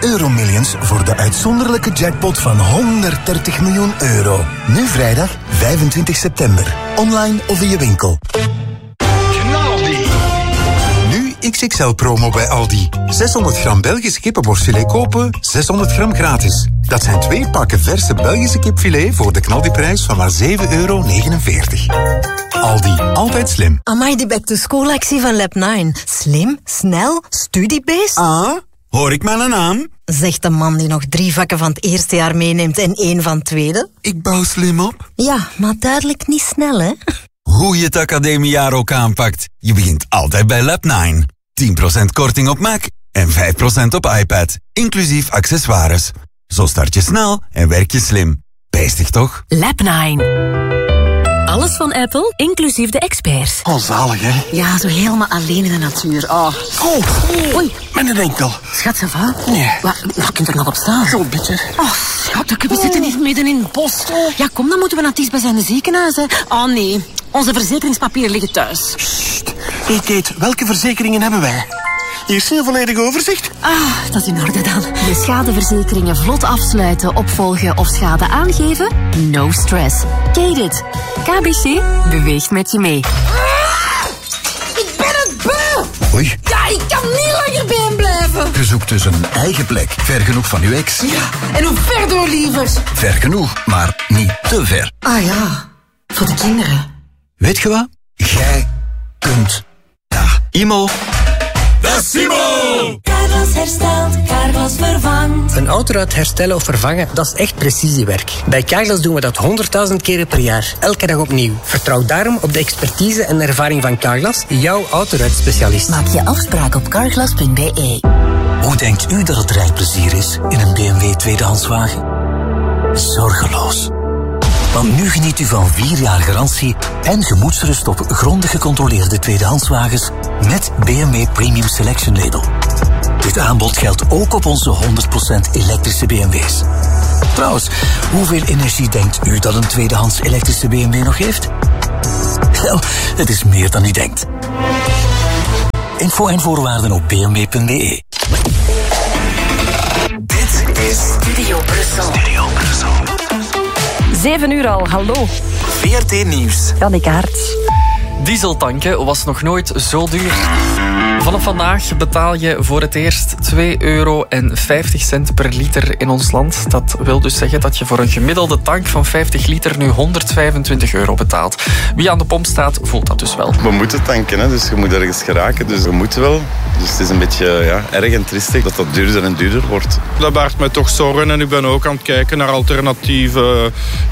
Euromillions voor de uitzonderlijke jackpot van 130 miljoen euro. Nu vrijdag 25 september. Online of in je winkel. Nu XXL-promo bij Aldi. 600 gram Belgisch kippenborstfilet kopen, 600 gram gratis. Dat zijn 2 pakken verse Belgische kipfilet voor de knaldiprijs van maar €7,49. Aldi, altijd slim. Amai, die back-to-school-actie van Lab9. Slim, snel, studiebeest. Ah, hoor ik maar een naam? Zegt de man die nog 3 vakken van het eerste jaar meeneemt en 1 van het tweede. Ik bouw slim op. Ja, maar duidelijk niet snel, hè? Hoe je het academiejaar ook aanpakt, je begint altijd bij Lab9. 10% korting op Mac en 5% op iPad, inclusief accessoires. Zo start je snel en werk je slim. Bijstig toch? Lab9. Alles van Apple, inclusief de experts. Oh, zalig, hè? Ja, zo helemaal alleen in de natuur. Oh. Oei, mijn enkel. Schat, ça va? Nee. Je kunt er nog op staan. Zo bitter. Oh, schat, we zitten hier midden in het bos. Ja, kom, dan moeten we naar het dichtstbijzijnde ziekenhuis, hè. Oh, nee. Onze verzekeringspapieren liggen thuis. Sst. Hey, Kate, welke verzekeringen hebben wij? Hier een volledig overzicht. Ah, dat is in orde dan. Je schadeverzekeringen vlot afsluiten, opvolgen of schade aangeven? No stress. Kate it. KBC beweegt met je mee. Ik ben het beu! Oei. Ja, ik kan niet langer bij hem blijven. Je zoekt dus een eigen plek. Ver genoeg van uw ex. Ja, en hoe ver door, lieverd? Ver genoeg, maar niet te ver. Ah ja, voor de kinderen. Weet je wat? Jij kunt dat. Imo. Dat is Simo! Carglass herstelt, Carglass vervangt. Een autoruit herstellen of vervangen, dat is echt precisiewerk. Bij Carglass doen we dat 100.000 keren per jaar, elke dag opnieuw. Vertrouw daarom op de expertise en ervaring van Carglass, jouw autoruitspecialist. Maak je afspraak op carglass.be. Hoe denkt u dat het rijplezier is in een BMW tweedehandswagen? Zorgeloos. Want nu geniet u van 4 jaar garantie en gemoedsrust op grondig gecontroleerde tweedehandswagens met BMW Premium Selection Label. Dit aanbod geldt ook op onze 100% elektrische BMW's. Trouwens, hoeveel energie denkt u dat een tweedehands elektrische BMW nog heeft? Wel, het is meer dan u denkt. Info en voorwaarden op bmw.be. Dit is Studio Brussel. 7 uur al, hallo. VRT Nieuws. Jannik Aerts. Dieseltanken was nog nooit zo duur. Vanaf vandaag betaal je voor het eerst €2,50 per liter in ons land. Dat wil dus zeggen dat je voor een gemiddelde tank van 50 liter nu €125 betaalt. Wie aan de pomp staat, voelt dat dus wel. We moeten tanken, hè? Dus je moet ergens geraken. Dus we moeten wel. Dus het is een beetje erg en triestig dat dat duurder en duurder wordt. Dat baart mij toch zorgen en ik ben ook aan het kijken naar alternatieve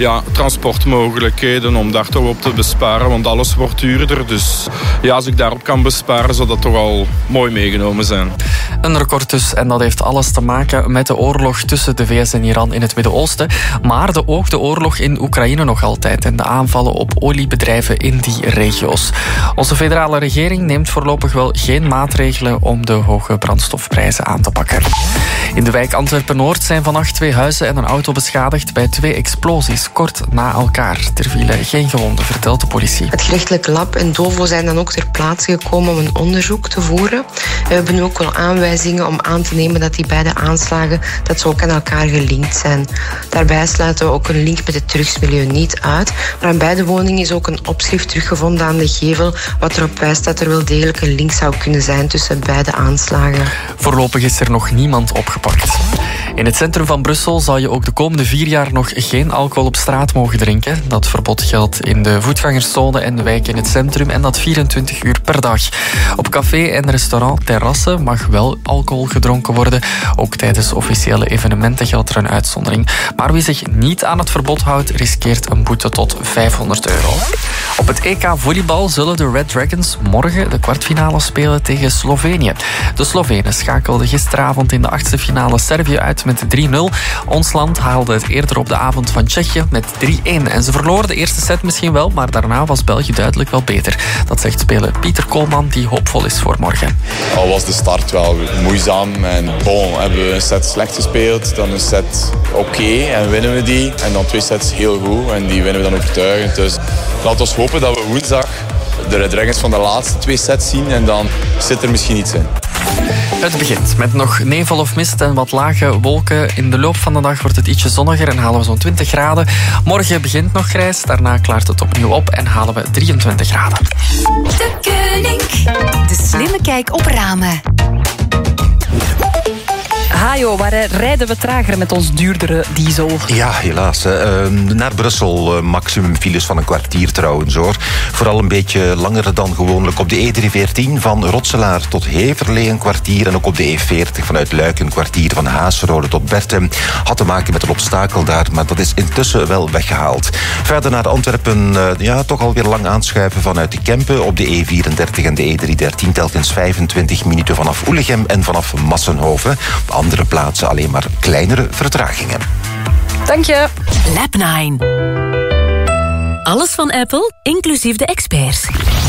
transportmogelijkheden om daar toch op te besparen. Want alles wordt duurder. Dus ja, als ik daarop kan besparen, zou dat toch al mooi meegenomen zijn. Een record dus, en dat heeft alles te maken met de oorlog tussen de VS en Iran in het Midden-Oosten. Maar ook de oorlog in Oekraïne nog altijd en de aanvallen op oliebedrijven in die regio's. Onze federale regering neemt voorlopig wel geen maatregelen om de hoge brandstofprijzen aan te pakken. In de wijk Antwerpen-Noord zijn vannacht 2 huizen en een auto beschadigd bij 2 explosies kort na elkaar. Er vielen geen gewonden, vertelt de politie. Het gerechtelijk lab en DOVO zijn dan ook ter plaatse gekomen om een onderzoek te voeren. We hebben nu ook wel aanwijzingen om aan te nemen dat die beide aanslagen dat ze ook aan elkaar gelinkt zijn. Daarbij sluiten we ook een link met het drugsmilieu niet uit. Maar aan beide woningen is ook een opschrift teruggevonden aan de gevel, wat erop wijst dat er wel degelijk een link zou kunnen zijn tussen beide aanslagen. Voorlopig is er nog niemand opgepakt. In het centrum van Brussel zal je ook de komende 4 jaar nog geen alcohol op straat mogen drinken. Dat verbod geldt in de voetgangerszone en de wijk in het centrum en dat 24 uur per dag. Op café en restaurant terrassen mag wel alcohol gedronken worden. Ook tijdens officiële evenementen geldt er een uitzondering. Maar wie zich niet aan het verbod houdt, riskeert een boete tot €500. Op het EK volleybal zullen de Red Dragons morgen de kwartfinale spelen tegen Slovenië. De Slovenen schakelden gisteravond in de 8e finale Servië uit met 3-0. Ons land haalde het eerder op de avond van Tsjechië met 3-1. En ze verloren de eerste set misschien wel, maar daarna was België duidelijk wel beter. Dat zegt speler Pieter Koolman, die hoopvol is voor morgen. Al was de start wel moeizaam en hebben we een set slecht gespeeld, dan een set oké en winnen we die. En dan 2 sets heel goed en die winnen we dan overtuigend. Dus laten we hopen dat we woensdag de Red Dragons van de laatste 2 sets zien en dan zit er misschien iets in. Het begint met nog nevel of mist en wat lage wolken. In de loop van de dag wordt het ietsje zonniger en halen we zo'n 20 graden. Morgen begint nog grijs, daarna klaart het opnieuw op en halen we 23 graden. De Koning. De slimme kijk op ramen. Hajo, waar rijden we trager met ons duurdere diesel? Ja, helaas. Naar Brussel maximum files van een kwartier trouwens hoor. Vooral een beetje langer dan gewoonlijk op de E314 van Rotselaar tot Heverlee een kwartier. En ook op de E40 vanuit Luik een kwartier van Haasrode tot Bertem. Had te maken met een obstakel daar, maar dat is intussen wel weggehaald. Verder naar Antwerpen, toch alweer lang aanschuiven vanuit de Kempen. Op de E34 en de E313 telkens 25 minuten vanaf Oelegem en vanaf Massenhoven. Op andere plaatsen alleen maar kleinere vertragingen. Dank je. Lab 9. Alles van Apple, inclusief de experts.